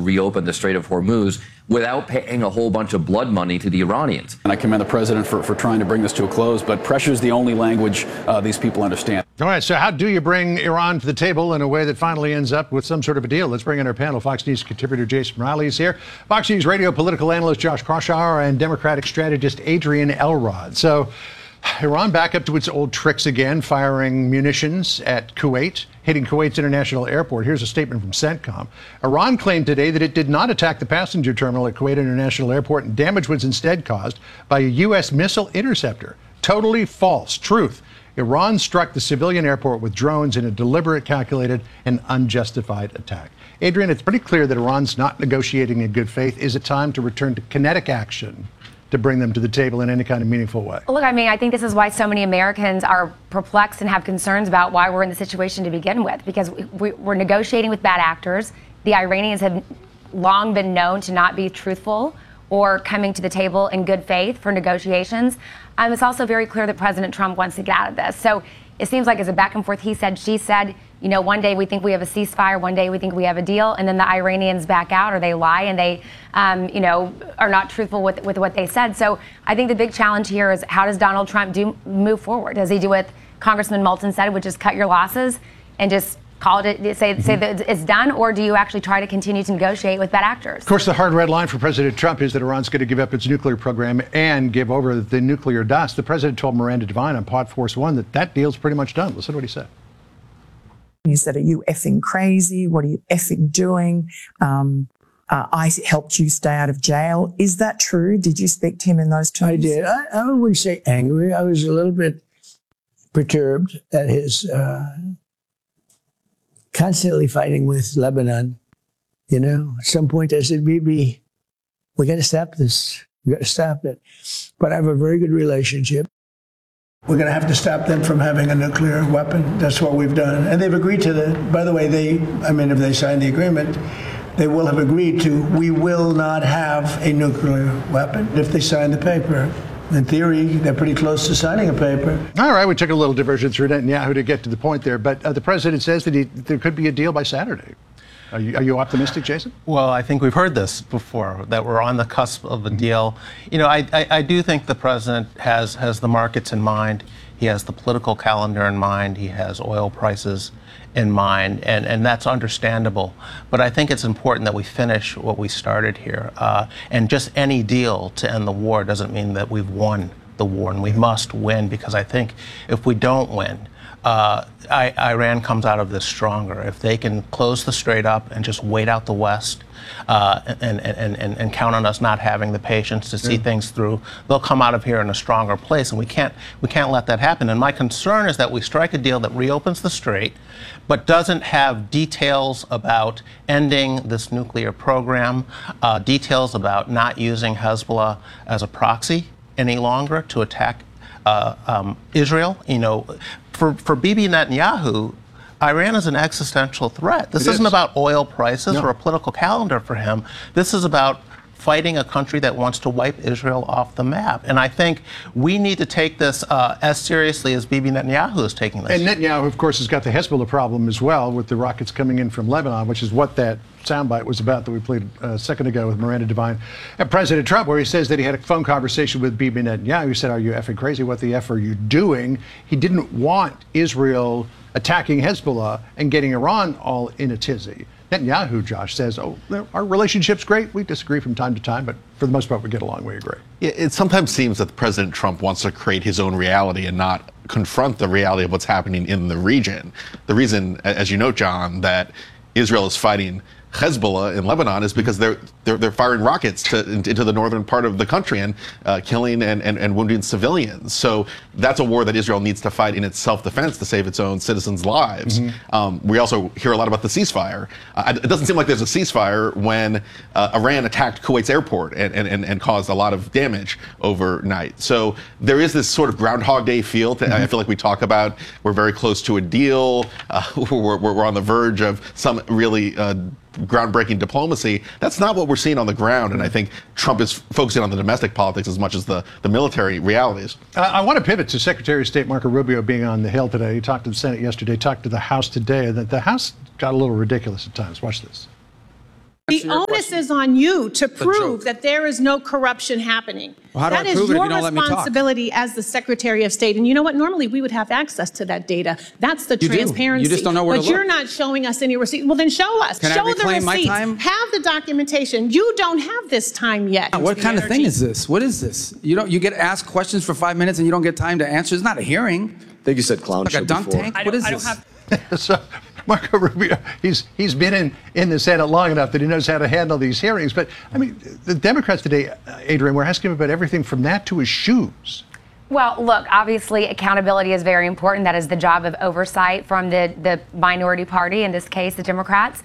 reopen the Strait of Hormuz without paying a whole bunch of blood money to the Iranians. And I commend the president for trying to bring this to a close, but pressure is the only language these people understand. All right, so how do you bring Iran to the table in a way that finally ends up with some sort of a deal? Let's bring in our panel. Fox News contributor Jason Riley is here, Fox News radio political analyst Josh Kraushaar, and Democratic strategist Adrian Elrod. So Iran back up to its old tricks again, firing munitions at Kuwait, hitting Kuwait's international airport. Here's a statement from CENTCOM. Iran claimed today that it did not attack the passenger terminal at Kuwait International Airport, and damage was instead caused by a U.S. missile interceptor. Totally false. Truth. Iran struck the civilian airport with drones in a deliberate, calculated, and unjustified attack. Adrian, it's pretty clear that Iran's not negotiating in good faith. Is it time to return to kinetic action to bring them to the table in any kind of meaningful way? Look, I mean, I think this is why so many Americans are perplexed and have concerns about why we're in the situation to begin with, because we're negotiating with bad actors. The Iranians have long been known to not be truthful or coming to the table in good faith for negotiations. It's also very clear that President Trump wants to get out of this. So it seems like it's a back and forth, he said, she said. You know, one day we think we have a ceasefire, one day we think we have a deal, and then the Iranians back out, or they lie and they, are not truthful with what they said. So I think the big challenge here is, how does Donald Trump move forward? Does he do what Congressman Moulton said, which is cut your losses and just call it, say that it's done, or do you actually try to continue to negotiate with bad actors? Of course, the hard red line for President Trump is that Iran's going to give up its nuclear program and give over the nuclear dust. The president told Miranda Devine on Pod Force One that deal's pretty much done. Listen to what he said. He said, "Are you effing crazy? What are you effing doing? I helped you stay out of jail." Is that true? Did you speak to him in those terms? I did. I wouldn't say angry. I was a little bit perturbed at his constantly fighting with Lebanon. You know, at some point I said, "Bibi, we got to stop this. We got to stop it." But I have a very good relationship. We're going to have to stop them from having a nuclear weapon. That's what we've done. And they've agreed to that. By the way, if they sign the agreement, they will have agreed to, we will not have a nuclear weapon if they sign the paper. In theory, they're pretty close to signing a paper. All right, we took a little diversion through Netanyahu to get to the point there, but the president says that there could be a deal by Saturday. Are you optimistic, Jason? Well, I think we've heard this before, that we're on the cusp of a deal. You know, I do think the president has the markets in mind. He has the political calendar in mind. He has oil prices in mind, and that's understandable. But I think it's important that we finish what we started here. And just any deal to end the war doesn't mean that we've won the war, and we must win, because I think if we don't win, Iran comes out of this stronger. If they can close the strait up and just wait out the West and count on us not having the patience to see things through, they'll come out of here in a stronger place, and we can't let that happen. And my concern is that we strike a deal that reopens the strait, but doesn't have details about ending this nuclear program, details about not using Hezbollah as a proxy any longer to attack Israel. You know, for Bibi Netanyahu, Iran is an existential threat. This isn't about oil prices or a political calendar for him. This is about fighting a country that wants to wipe Israel off the map. And I think we need to take this as seriously as Bibi Netanyahu is taking this. And Netanyahu, of course, has got the Hezbollah problem as well, with the rockets coming in from Lebanon, which is what that soundbite was about that we played a second ago with Miranda Devine and President Trump, where he says that he had a phone conversation with Bibi Netanyahu. He said, "Are you effing crazy? What the F are you doing?" He didn't want Israel attacking Hezbollah and getting Iran all in a tizzy. Netanyahu, Josh, says, our relationship's great. We disagree from time to time, but for the most part, we get along. We agree. Yeah, it sometimes seems that President Trump wants to create his own reality and not confront the reality of what's happening in the region. The reason, as you note, John, that Israel is fighting Hezbollah in Lebanon is because they're firing rockets into the northern part of the country and killing and wounding civilians. So that's a war that Israel needs to fight in its self-defense to save its own citizens' lives. We also hear a lot about the ceasefire. It doesn't seem like there's a ceasefire when Iran attacked Kuwait's airport and caused a lot of damage overnight. So there is this sort of Groundhog Day feel to, I feel like we talk about, we're very close to a deal, we're on the verge of some really groundbreaking diplomacy. That's not what we're seeing on the ground, and I think Trump is focusing on the domestic politics as much as the military realities. I want to pivot to Secretary of State Marco Rubio being on the Hill today. He talked to the Senate yesterday, talked to the House today, and the House got a little ridiculous at times. Watch this. The onus is on you to prove that there is no corruption happening. Well, how do that I is prove it if your you don't let me talk? responsibility as the Secretary of State. And you know what? Normally we would have access to that data. That's the You do. transparency. You just don't know where to But you're look. not showing us any receipts. Well, then show us. Can I show the reclaim my receipts. time? Have the documentation. You don't have this time yet. What kind of thing is this? What is this? You get asked questions for 5 minutes and you don't get time to answer. It's not a hearing. I think you said clown Like show a dunk before. tank? What is this? So Marco Rubio, he's been in the Senate long enough that he knows how to handle these hearings. But, I mean, the Democrats today, Adrian, were asking him about everything from that to his shoes. Well, look, obviously accountability is very important. That is the job of oversight from the minority party, in this case, the Democrats.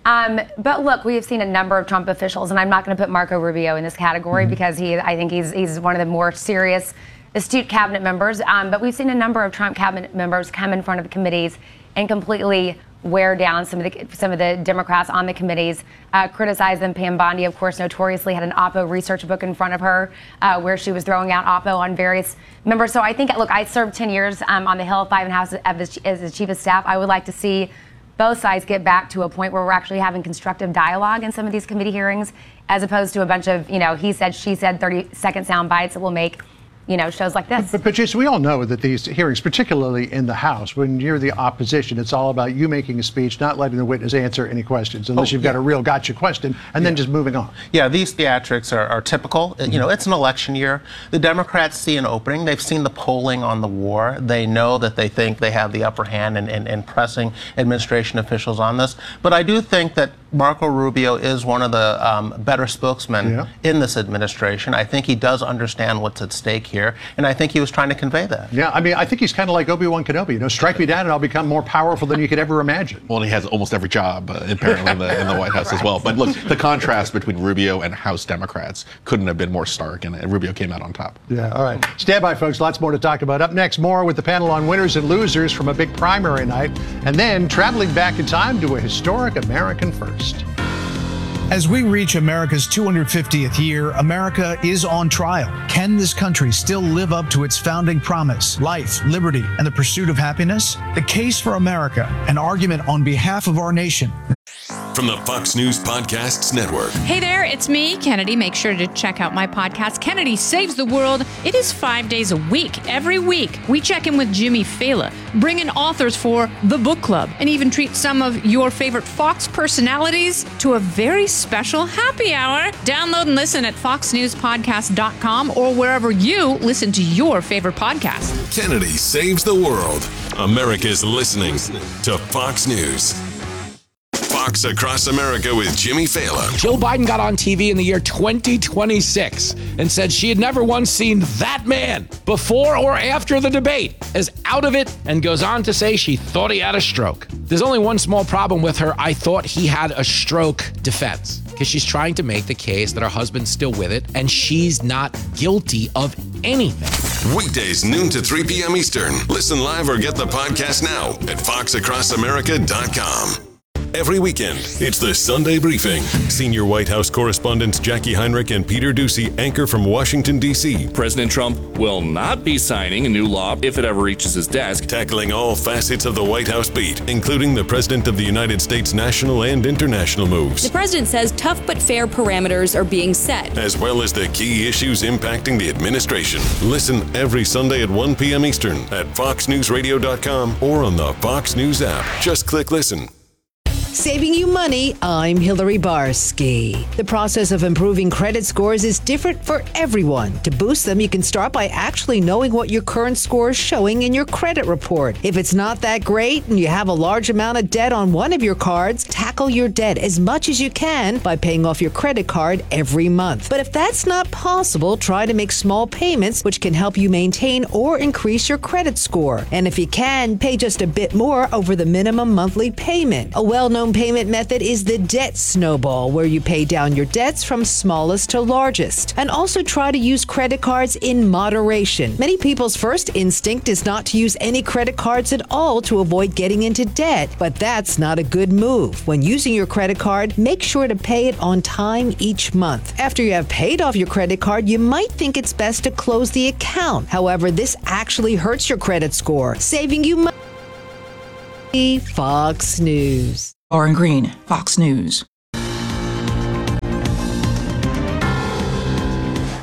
But look, we have seen a number of Trump officials, and I'm not going to put Marco Rubio in this category because I think he's one of the more serious, astute cabinet members. But we've seen a number of Trump cabinet members come in front of the committees and completely wear down some of the Democrats on the committees, criticize them. Pam Bondi, of course, notoriously had an Oppo research book in front of her where she was throwing out Oppo on various members. So I think, look, I served 10 years on the Hill, 5.5 as the chief of staff. I would like to see both sides get back to a point where we're actually having constructive dialogue in some of these committee hearings, as opposed to a bunch of, he said, she said, 30-second sound bites that will make shows like this. But Jason, we all know that these hearings, particularly in the House, when you're the opposition, it's all about you making a speech, not letting the witness answer any questions, unless you've got a real gotcha question, and then just moving on. Yeah, these theatrics are typical. It's an election year. The Democrats see an opening. They've seen the polling on the war. They know that they think they have the upper hand in pressing administration officials on this. But I do think that Marco Rubio is one of the better spokesmen in this administration. I think he does understand what's at stake here, and I think he was trying to convey that. Yeah, I mean, I think he's kind of like Obi-Wan Kenobi. Strike me down and I'll become more powerful than you could ever imagine. Well, he has almost every job, apparently, in the White House as well. But look, the contrast between Rubio and House Democrats couldn't have been more stark, and Rubio came out on top. Yeah, all right. Stand by, folks. Lots more to talk about. Up next, more with the panel on winners and losers from a big primary night, and then traveling back in time to a historic American first. As we reach America's 250th year, America is on trial. Can this country still live up to its founding promise, life, liberty, and the pursuit of happiness? The Case for America, an argument on behalf of our nation. From the Fox News Podcasts Network. Hey there, it's me, Kennedy. Make sure to check out my podcast, Kennedy Saves the World. It is 5 days a week. Every week, we check in with Jimmy Fallon, bring in authors for the book club, and even treat some of your favorite Fox personalities to a very special happy hour. Download and listen at foxnewspodcast.com or wherever you listen to your favorite podcast. Kennedy Saves the World. America's listening to Fox News. Fox Across America with Jimmy Fallon. Joe Biden got on TV in the year 2026 and said she had never once seen that man before or after the debate as out of it, and goes on to say she thought he had a stroke. There's only one small problem with her "I thought he had a stroke" defense, because she's trying to make the case that her husband's still with it and she's not guilty of anything. Weekdays noon to 3 p.m. Eastern. Listen live or get the podcast now at foxacrossamerica.com. Every weekend, it's the Sunday Briefing. Senior White House correspondents Jackie Heinrich and Peter Doocy anchor from Washington, D.C. President Trump will not be signing a new law if it ever reaches his desk. Tackling all facets of the White House beat, including the President of the United States' national and international moves. The president says tough but fair parameters are being set, as well as the key issues impacting the administration. Listen every Sunday at 1 p.m. Eastern at foxnewsradio.com or on the Fox News app. Just click listen. Saving you money, I'm Hillary Barsky. The process of improving credit scores is different for everyone. To boost them, you can start by actually knowing what your current score is showing in your credit report. If it's not that great and you have a large amount of debt on one of your cards, tackle your debt as much as you can by paying off your credit card every month. But if that's not possible, try to make small payments, which can help you maintain or increase your credit score. And if you can, pay just a bit more over the minimum monthly payment. A well-known payment method is the debt snowball, where you pay down your debts from smallest to largest. And also try to use credit cards in moderation. Many people's first instinct is not to use any credit cards at all to avoid getting into debt, but that's not a good move. When using your credit card, make sure to pay it on time each month. After you have paid off your credit card, you might think it's best to close the account. However, this actually hurts your credit score, saving you money. Fox News. Lauren Green, Fox News.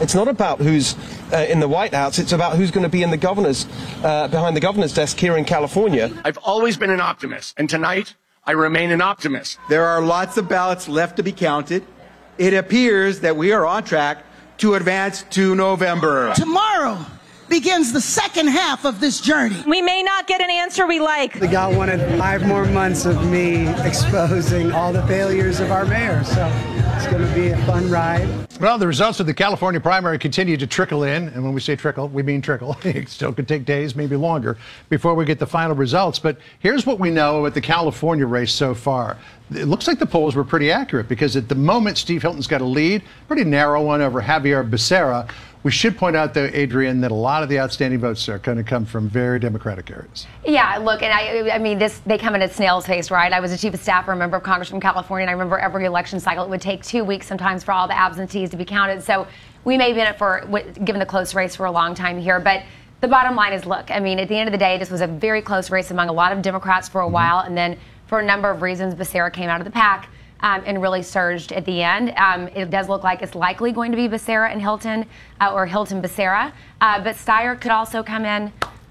It's not about who's in the White House. It's about who's going to be in the governor's behind the governor's desk here in California. I've always been an optimist, and tonight I remain an optimist. There are lots of ballots left to be counted. It appears that we are on track to advance to November. Tomorrow begins the second half of this journey. We may not get an answer we like. The guy wanted 5 more months of me exposing all the failures of our mayor, so it's going to be a fun ride. Well, the results of the California primary continue to trickle in, and when we say trickle, we mean trickle. It still could take days, maybe longer, before we get the final results. But here's what we know about the California race so far. It looks like the polls were pretty accurate because at the moment, Steve Hilton's got a lead, pretty narrow one over Javier Becerra. We should point out, though, Adrienne, that a lot of the outstanding votes are going to come from very Democratic areas. Yeah, look, and I mean, they come in at snail's pace, right? I was a chief of staff or a member of Congress from California, and I remember every election cycle, it would take 2 weeks sometimes for all the absentees to be counted. So we may have been given the close race for a long time here. But the bottom line is, look, I mean, at the end of the day, this was a very close race among a lot of Democrats for a while. And then for a number of reasons, Becerra came out of the pack. And really surged at the end. It does look like it's likely going to be Becerra and Hilton, or Hilton-Becerra. But Steyer could also come in,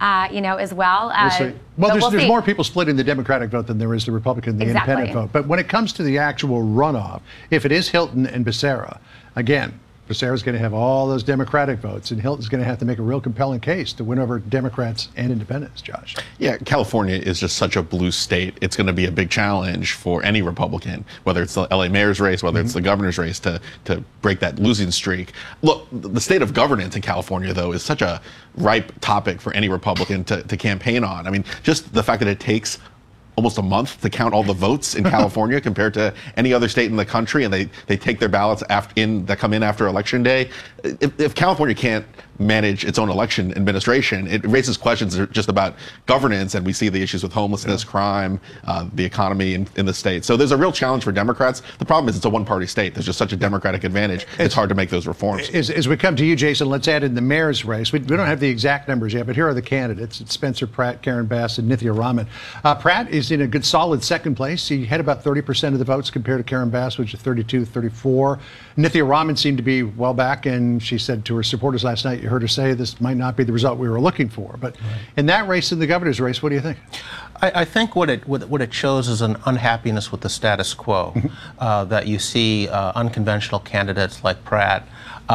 as well. We'll see. Well, there's more people splitting the Democratic vote than there is the Republican, the independent vote. But when it comes to the actual runoff, if it is Hilton and Becerra, again, Becerra's going to have all those Democratic votes, and Hilton's going to have to make a real compelling case to win over Democrats and independents, Josh. Yeah, California is just such a blue state. It's going to be a big challenge for any Republican, whether it's the LA mayor's race, whether it's the governor's race, to break that losing streak. Look, the state of governance in California, though, is such a ripe topic for any Republican to campaign on. I mean, just the fact that it takes almost a month to count all the votes in California compared to any other state in the country, and they take their ballots that come in after Election Day. If California can't manage its own election administration, it raises questions just about governance, and we see the issues with homelessness, crime, the economy in the state. So there's a real challenge for Democrats. The problem is it's a one-party state. There's just such a Democratic advantage. It's hard to make those reforms. As we come to you, Jason, let's add in the mayor's race. We don't have the exact numbers yet, but here are the candidates. It's Spencer Pratt, Karen Bass, and Nithya Raman. Pratt is in a good, solid second place. He had about 30% of the votes compared to Karen Bass, which is 32, 34. Nithya Raman seemed to be well back, and she said to her supporters last night, you heard her say this might not be the result we were looking for. But in that race, in the governor's race, what do you think? I think what it shows is an unhappiness with the status quo, that you see unconventional candidates like Pratt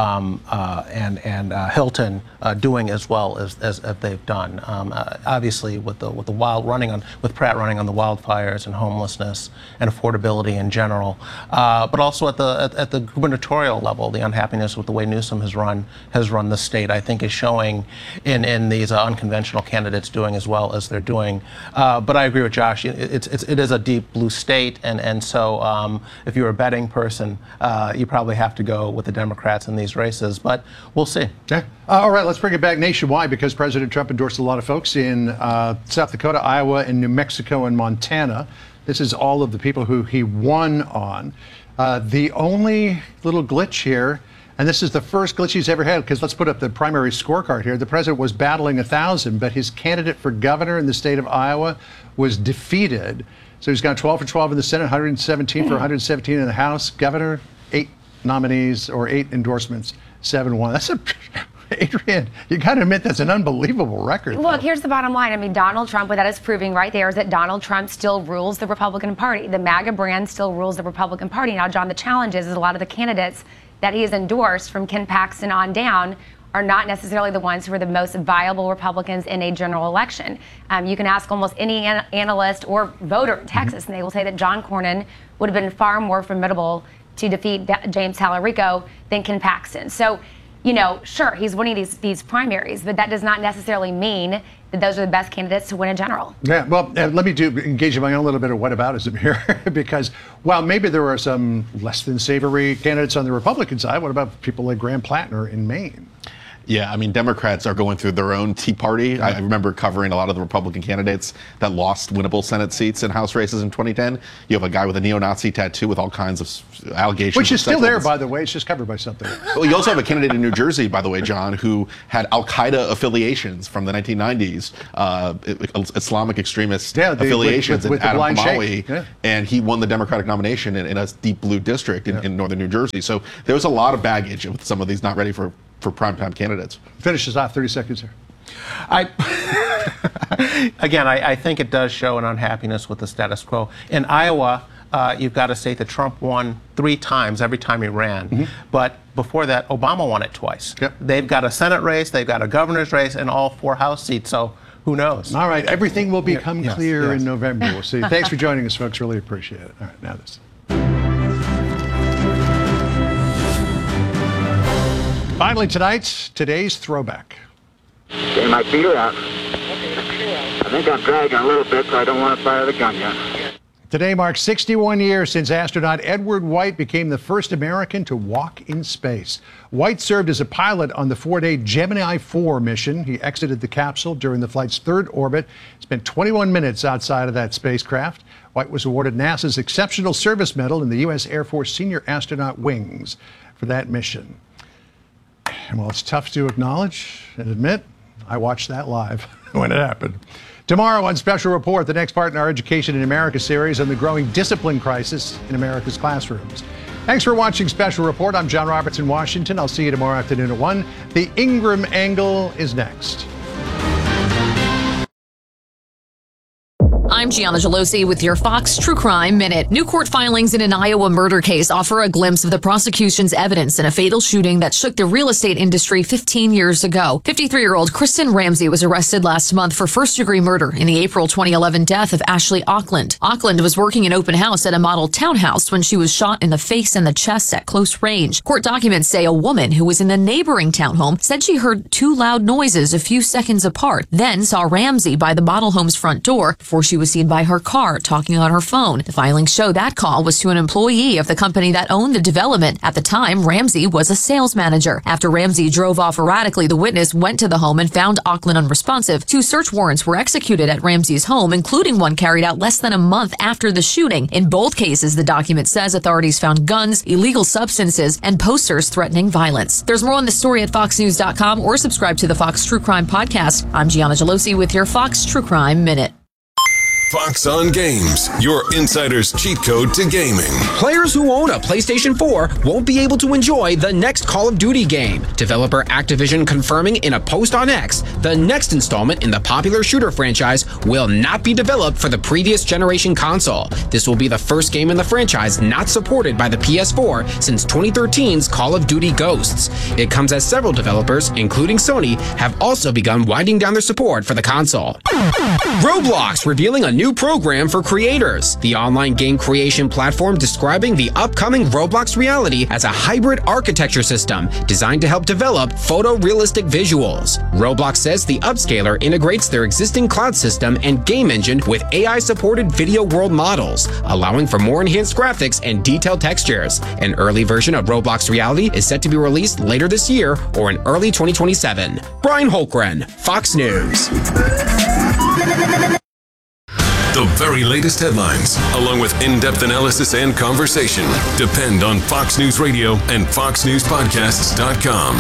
and Hilton doing as well as they've done. Obviously, with Pratt running on the wildfires and homelessness and affordability in general, but also at the gubernatorial level, the unhappiness with the way Newsom has run the state, I think, is showing in these unconventional candidates doing as well as they're doing. But I agree with Josh. It is a deep blue state, and so if you're a betting person, you probably have to go with the Democrats in these races. But we'll see. Okay. All right, let's bring it back nationwide because President Trump endorsed a lot of folks in South Dakota, Iowa, and New Mexico and Montana. This is all of the people who he won on. The only little glitch here, and this is the first glitch he's ever had, because let's put up the primary scorecard here. The president was battling 1,000, but his candidate for governor in the state of Iowa was defeated. So he's got 12 for 12 in the Senate, 117 for 117 in the House. Governor, 8 nominees or 8 endorsements, 7-1. That's Adrienne, you got to admit that's an unbelievable record. Look, here's the bottom line. I mean, Donald Trump, what that is proving right there is that Donald Trump still rules the Republican Party. The MAGA brand still rules the Republican Party. Now, John, the challenge is a lot of the candidates that he has endorsed from Ken Paxton on down are not necessarily the ones who are the most viable Republicans in a general election. You can ask almost any analyst or voter in Texas, and they will say that John Cornyn would have been far more formidable to defeat James Talarico than Ken Paxton. So, sure, he's winning these primaries, but that does not necessarily mean that those are the best candidates to win a general. Yeah, well, let me engage in my own little bit of whataboutism here, because while maybe there are some less than savory candidates on the Republican side, what about people like Graham Plattner in Maine? Yeah, I mean, Democrats are going through their own Tea Party. I remember covering a lot of the Republican candidates that lost winnable Senate seats in House races in 2010. You have a guy with a neo-Nazi tattoo with all kinds of allegations. Which is still there, by the way. It's just covered by something. Well, you also have a candidate in New Jersey, by the way, John, who had al-Qaeda affiliations from the 1990s, Islamic extremist affiliations, with Adam Hamali. Yeah. And he won the Democratic nomination in a deep blue district in northern New Jersey. So there was a lot of baggage with some of these not ready for primetime candidates. Finishes off 30 seconds here. I think it does show an unhappiness with the status quo. In Iowa, you've got to say that Trump won 3 times every time he ran. But before that, Obama won it twice. They've got a Senate race, they've got a governor's race, and all 4 House seats. So who knows? All right, everything will become clear in November. We'll see. Thanks for joining us, folks. Really appreciate it. All right, now this. Finally tonight, today's throwback. Okay, my feet are out. I think I'm dragging a little bit, so I don't want to fire the gun yet. Today marks 61 years since astronaut Edward White became the first American to walk in space. White served as a pilot on the 4-day Gemini 4 mission. He exited the capsule during the flight's 3rd orbit, spent 21 minutes outside of that spacecraft. White was awarded NASA's Exceptional Service Medal in the U.S. Air Force Senior Astronaut Wings for that mission. And while it's tough to acknowledge and admit, I watched that live when it happened. Tomorrow on Special Report, the next part in our Education in America series on the growing discipline crisis in America's classrooms. Thanks for watching Special Report. I'm John Roberts in Washington. I'll see you tomorrow afternoon at 1. The Ingram Angle is next. I'm Gianna Gelosi with your Fox True Crime Minute. New court filings in an Iowa murder case offer a glimpse of the prosecution's evidence in a fatal shooting that shook the real estate industry 15 years ago. 53-year-old Kristen Ramsey was arrested last month for first-degree murder in the April 2011 death of Ashley Auckland. Auckland was working an open house at a model townhouse when she was shot in the face and the chest at close range. Court documents say a woman who was in the neighboring townhome said she heard 2 loud noises a few seconds apart, then saw Ramsey by the model home's front door before she was seen by her car talking on her phone. The filings show that call was to an employee of the company that owned the development. At the time, Ramsey was a sales manager. After Ramsey drove off erratically, the witness went to the home and found Auckland unresponsive. 2 search warrants were executed at Ramsey's home, including one carried out less than a month after the shooting. In both cases, the document says authorities found guns, illegal substances, and posters threatening violence. There's more on the story at foxnews.com or subscribe to the Fox True Crime Podcast. I'm Gianna Gelosi with your Fox True Crime Minute. Fox on Games, your insider's cheat code to gaming. Players who own a PlayStation 4 won't be able to enjoy the next Call of Duty game. Developer Activision confirming in a post on X, the next installment in the popular shooter franchise will not be developed for the previous generation console. This will be the first game in the franchise not supported by the PS4 since 2013's Call of Duty Ghosts. It comes as several developers, including Sony, have also begun winding down their support for the console. Roblox revealing a new program for creators. The online game creation platform describing the upcoming Roblox reality as a hybrid architecture system designed to help develop photorealistic visuals. Roblox says the upscaler integrates their existing cloud system and game engine with AI-supported video world models, allowing for more enhanced graphics and detailed textures. An early version of Roblox Reality is set to be released later this year or in early 2027. Brian Holgren, Fox News. The very latest headlines, along with in-depth analysis and conversation, depend on Fox News Radio and FoxNewsPodcasts.com.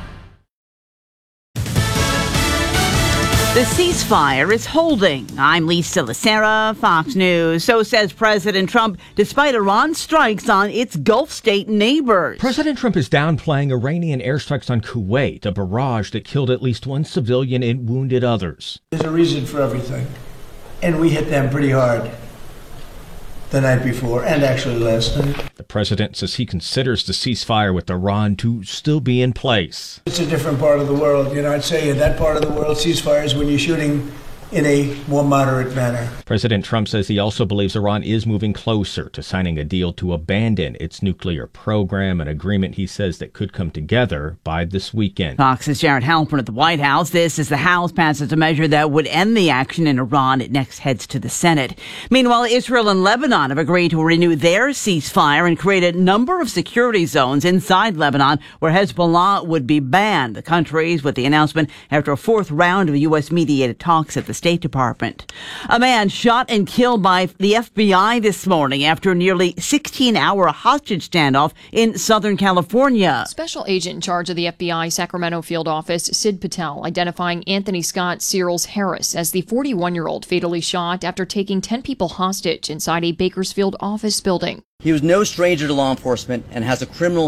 The ceasefire is holding. I'm Lisa Lacera, Fox News. So says President Trump, despite Iran's strikes on its Gulf state neighbors. President Trump is downplaying Iranian airstrikes on Kuwait, a barrage that killed at least 1 civilian and wounded others. There's a reason for everything. And we hit them pretty hard the night before and actually last night. The president says he considers the ceasefire with Iran to still be in place. It's a different part of the world. I'd say in that part of the world, ceasefire is when you're shooting in a more moderate manner. President Trump says he also believes Iran is moving closer to signing a deal to abandon its nuclear program, an agreement he says that could come together by this weekend. Fox's Jared Halpern at the White House. This as the House passes a measure that would end the action in Iran. It next heads to the Senate. Meanwhile, Israel and Lebanon have agreed to renew their ceasefire and create a number of security zones inside Lebanon where Hezbollah would be banned. The countries with the announcement after a 4th round of U.S. mediated talks at the State Department. A man shot and killed by the FBI this morning after a nearly 16-hour hostage standoff in Southern California. Special agent in charge of the FBI Sacramento field office, Sid Patel, identifying Anthony Scott Searles Harris as the 41-year-old fatally shot after taking 10 people hostage inside a Bakersfield office building. He was no stranger to law enforcement and has a criminal